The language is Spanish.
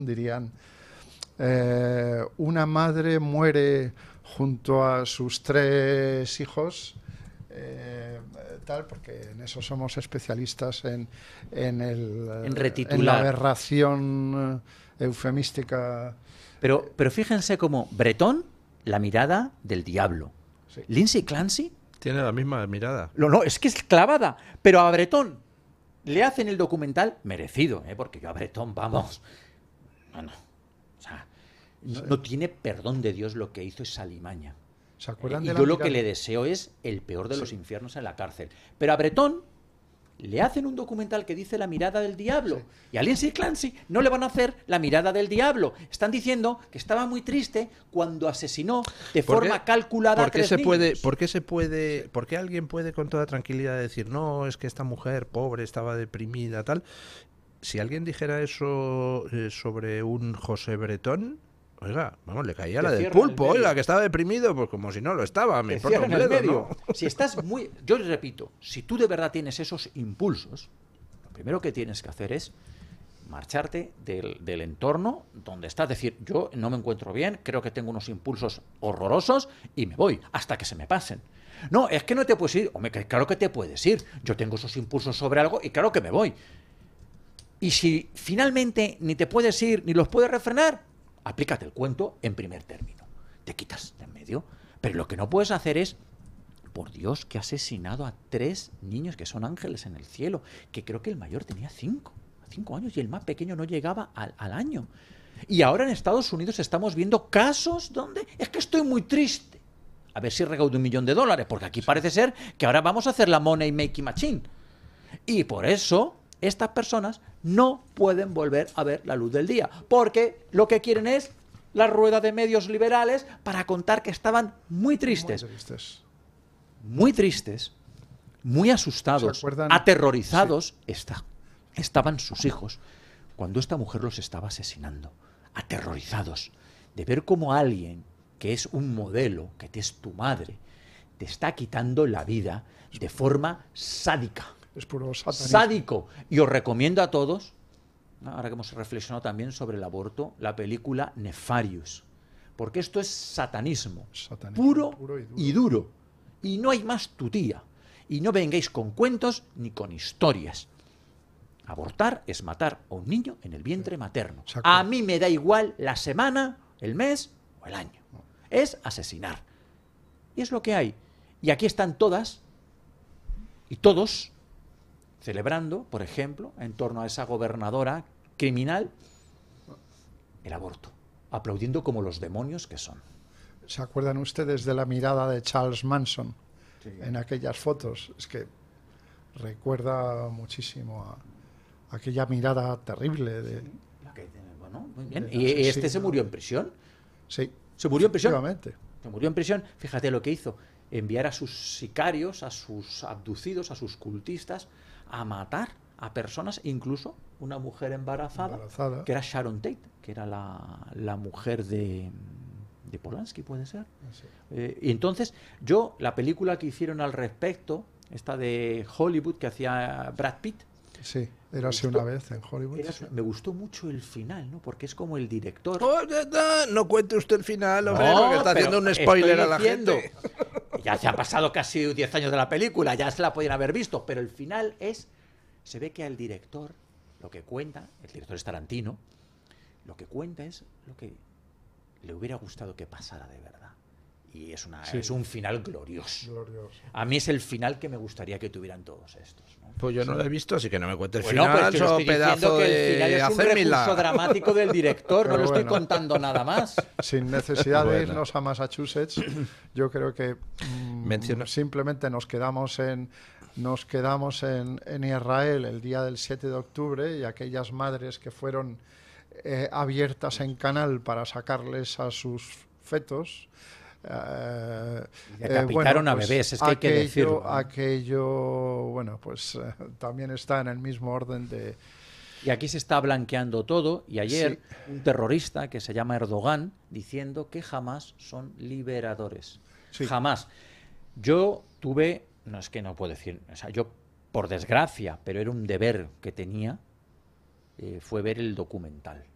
dirían, una madre muere junto a sus 3 hijos, tal, porque en eso somos especialistas En retitular. en la aberración eufemística. Pero fíjense cómo Bretón, la mirada del diablo. Sí. Lindsay Clancy... Tiene la misma mirada. No, es que es clavada. Pero a Bretón le hacen el documental merecido, porque yo a Bretón, vamos... No. O sea, no tiene perdón de Dios lo que hizo esa alimaña. ¿Se acuerdan Y de yo la lo que mirada? le deseo es el peor de los infiernos en la cárcel. Pero a Bretón le hacen un documental que dice la mirada del diablo. Sí. Y a Lindsay Clancy no le van a hacer la mirada del diablo. Están diciendo que estaba muy triste cuando asesinó de forma calculada a 3 niños. ¿Por qué alguien puede con toda tranquilidad decir, no, es que esta mujer pobre estaba deprimida, tal? Si alguien dijera eso sobre un José Bretón, oiga, vamos, le caía Te la del cierran el pulpo, medio. oiga, que estaba deprimido, pues como si no lo estaba, me Te importa un cierran el bledo, medio. ¿no? Si estás muy... Yo les repito, si tú de verdad tienes esos impulsos, lo primero que tienes que hacer es marcharte del entorno donde estás. Es decir, yo no me encuentro bien, creo que tengo unos impulsos horrorosos y me voy hasta que se me pasen. No, es que no te puedes ir. Hombre, claro que te puedes ir. Yo tengo esos impulsos sobre algo y claro que me voy. Y si finalmente ni te puedes ir ni los puedes refrenar, aplícate el cuento en primer término. Te quitas de en medio. Pero lo que no puedes hacer es, por Dios, que ha asesinado a 3 niños que son ángeles en el cielo, que creo que el mayor tenía 5 años y el más pequeño no llegaba al año. Y ahora en Estados Unidos estamos viendo casos donde es que estoy muy triste. A ver si recaudo $1 millón, porque aquí parece ser que ahora vamos a hacer la money making machine. Y por eso estas personas no pueden volver a ver la luz del día, porque lo que quieren es la rueda de medios liberales para contar que estaban muy tristes, muy asustados, ¿Se acuerdan? aterrorizados. Estaban sus hijos cuando esta mujer los estaba asesinando, aterrorizados de ver cómo alguien que es un modelo, que es tu madre, te está quitando la vida de forma sádica. Es puro satanismo. Sádico. Y os recomiendo a todos, ahora que hemos reflexionado también sobre el aborto, la película Nefarious. Porque esto es satanismo puro y duro. Y no hay más tutía. Y no vengáis con cuentos ni con historias. Abortar es matar a un niño en el vientre materno. A mí me da igual la semana, el mes o el año. Es asesinar. Y es lo que hay. Y aquí están todas y todos celebrando, por ejemplo, en torno a esa gobernadora criminal, el aborto, aplaudiendo como los demonios que son. ¿Se acuerdan ustedes de la mirada de Charles Manson en aquellas fotos? Es que recuerda muchísimo a aquella mirada terrible de... Bueno, muy bien. ¿Y este se murió en prisión? Sí. ¿Se murió en prisión? Efectivamente. Se murió en prisión. Fíjate lo que hizo. Enviar a sus sicarios, a sus abducidos, a sus cultistas, a matar a personas, incluso una mujer embarazada, que era Sharon Tate, que era la mujer de Polanski, ¿puede ser? Sí. Y entonces, la película que hicieron al respecto, esta de Hollywood, que hacía Brad Pitt, sí, Érase una vez en Hollywood. Me gustó mucho el final, ¿no? Porque es como el director... No cuente usted el final, hombre, porque está haciendo un spoiler a la gente. Ya se ha pasado casi 10 años de la película, ya se la podían haber visto, pero el final es... Se ve que al director, lo que cuenta, el director es Tarantino, lo que cuenta es lo que le hubiera gustado que pasara de verdad. Y es un final glorioso. A mí es el final que me gustaría que tuvieran todos estos, ¿no? Pues yo no lo he visto, así que no me cuente el Bueno, final. Pues estoy diciendo que el final es un recurso milagro dramático del director, no lo estoy contando nada más. Sin necesidad de irnos a Massachusetts, yo creo que simplemente nos quedamos en Israel el día del 7 de octubre y aquellas madres que fueron abiertas en canal para sacarles a sus fetos. Decapitaron a bebés, es que hay que decirlo, ¿no? Aquello, bueno, pues también está en el mismo orden de... Y aquí se está blanqueando todo, y ayer un terrorista que se llama Erdogan diciendo que jamás son liberadores. Sí. Jamás. Yo tuve, no es que no puedo decir, o sea, yo por desgracia, pero era un deber que tenía, fue ver el documental.